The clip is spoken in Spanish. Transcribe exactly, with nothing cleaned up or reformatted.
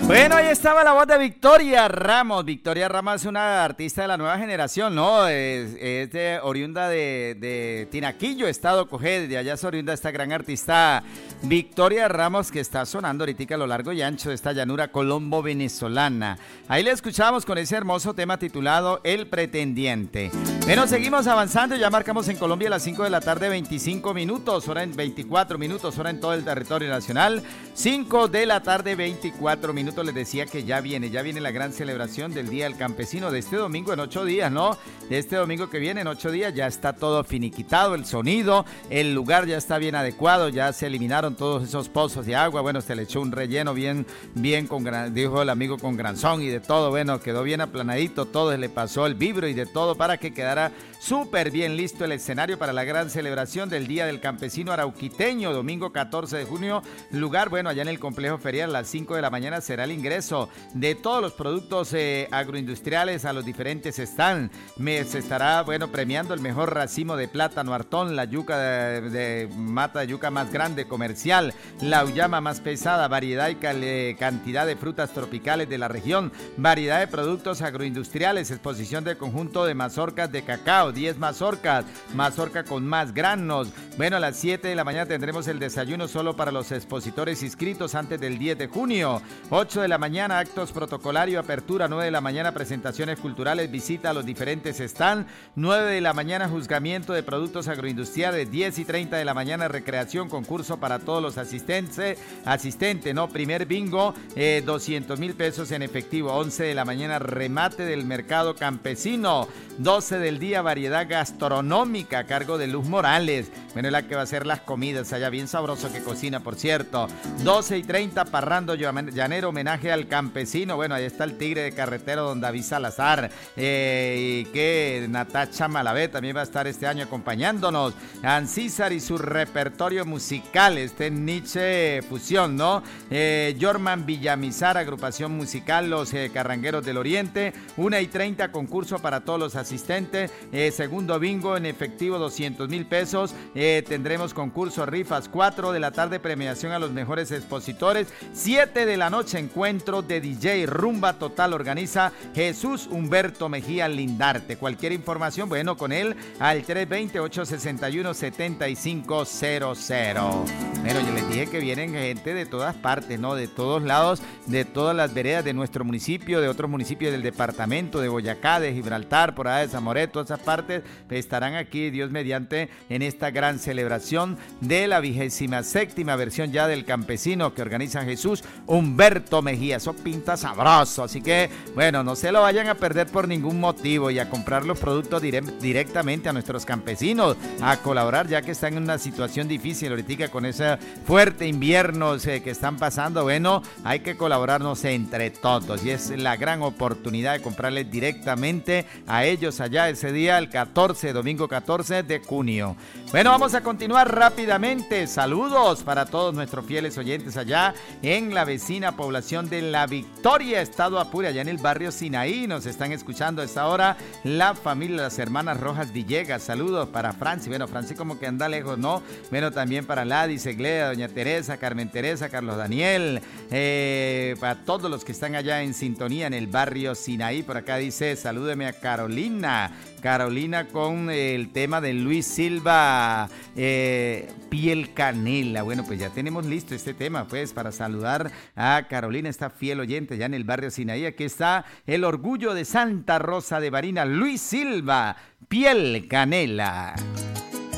Bueno, ahí estaba la voz de Victoria Ramos. Victoria Ramos es una artista de la nueva generación, ¿no? Es, es de, oriunda de, de Tinaquillo, Estado Coged. De allá es oriunda esta gran artista Victoria Ramos, que está sonando ahorita a lo largo y ancho de esta llanura colombo-venezolana. Ahí le escuchamos con ese hermoso tema titulado El Pretendiente. Bueno, seguimos avanzando. Ya marcamos en Colombia a las cinco de la tarde, veinticinco minutos, hora en veinticuatro minutos, hora en todo el territorio nacional. cinco de la tarde, veinticuatro minutos. Les decía que ya viene, ya viene la gran celebración del Día del Campesino de este domingo en ocho días, ¿no? De este domingo que viene en ocho días ya está todo finiquitado, el sonido, el lugar ya está bien adecuado, ya se eliminaron todos esos pozos de agua, bueno, se le echó un relleno bien, bien con gran, dijo el amigo, con granzón y de todo, bueno, quedó bien aplanadito, todo, se le pasó el vibro y de todo para que quedara súper bien listo el escenario para la gran celebración del Día del Campesino Arauquiteño, domingo catorce de junio, lugar, bueno, allá en el complejo ferial a las cinco de la mañana será el ingreso de todos los productos eh, agroindustriales a los diferentes stands. Me, se estará, bueno, premiando el mejor racimo de plátano Artón, la yuca de, de mata de yuca más grande comercial, la uyama más pesada, variedad y cal, eh, cantidad de frutas tropicales de la región, variedad de productos agroindustriales, exposición de conjunto de mazorcas de cacao, diez mazorcas, mazorca con más granos. Bueno, a las siete de la mañana tendremos el desayuno solo para los expositores inscritos antes del diez de junio. ocho de la mañana, actos protocolario, apertura. nueve de la mañana, presentaciones culturales, visita a los diferentes stands. nueve de la mañana, juzgamiento de productos agroindustriales. diez y treinta de la mañana, recreación, concurso para todos los asistentes. Asistente, ¿no? Primer bingo, eh, doscientos mil pesos en efectivo. once de la mañana, remate del mercado campesino. doce del día, variedad gastronómica a cargo de Luz Morales. Bueno, es la que va a hacer las comidas allá, bien sabroso que cocina, por cierto. doce y treinta, parrando llanero, homenaje al campesino. Bueno, ahí está el tigre de carretero, don David Salazar. Eh, y que Natacha Malavé también va a estar este año acompañándonos. Ancísar y su repertorio musical, este Nietzsche Fusión, ¿no? Eh, Jorman Villamizar, agrupación musical, los eh, Carrangueros del Oriente. una y treinta, concurso para todos los asistentes. Eh, segundo bingo en efectivo, doscientos mil pesos. Eh, tendremos concurso, rifas. cuatro de la tarde, premiación a los mejores expositores. siete de la noche, encuentro de D J, rumba total, organiza Jesús Humberto Mejía Lindarte. Cualquier información, bueno, con él al tres dos cero, ocho seis uno, siete cinco cero cero. Bueno, yo les dije que vienen gente de todas partes, ¿no? De todos lados, de todas las veredas de nuestro municipio, de otros municipios del departamento, de Boyacá, de Gibraltar, por allá de Zamoret, todas esas partes, estarán aquí, Dios mediante, en esta gran celebración de la vigésima séptima versión ya del campesino que organiza Jesús Humberto Mejía. Eso pinta sabroso, así que, bueno, no se lo vayan a perder por ningún motivo y a comprar los productos dire- directamente a nuestros campesinos, a colaborar ya que están en una situación difícil ahorita con ese fuerte invierno eh, que están pasando. Bueno, hay que colaborarnos entre todos y es la gran oportunidad de comprarles directamente a ellos allá ese día, el catorce, domingo catorce de junio. Bueno, vamos a continuar rápidamente. Saludos para todos nuestros fieles oyentes allá en la vecina población de La Victoria, Estado Apure, allá en el barrio Sinaí. Nos están escuchando a esta hora la familia, las hermanas Rojas Villegas. Saludos para Franci. Bueno, Franci como que anda lejos, ¿no? Bueno, también para Ladi, Segleda, doña Teresa, Carmen Teresa, Carlos Daniel, eh, para todos los que están allá en sintonía en el barrio Sinaí. Por acá dice, salúdeme a Carolina. Carolina con el tema de Luis Silva, eh, Piel Canela. Bueno, pues ya tenemos listo este tema, pues, para saludar a Carolina, esta fiel oyente ya en el barrio Sinaí. Aquí está el orgullo de Santa Rosa de Barinas, Luis Silva, Piel Canela.